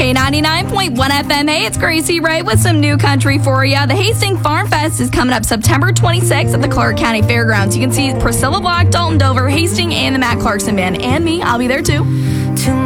K99.1 FM. Hey, it's Gracie Ray with some new country for you. The Hastings Farm Fest is coming up September 26th at the Clark County Fairgrounds. You can see Priscilla Block, Dalton Dover, Hastings, and the Matt Clarkson Band. And me, I'll be there too.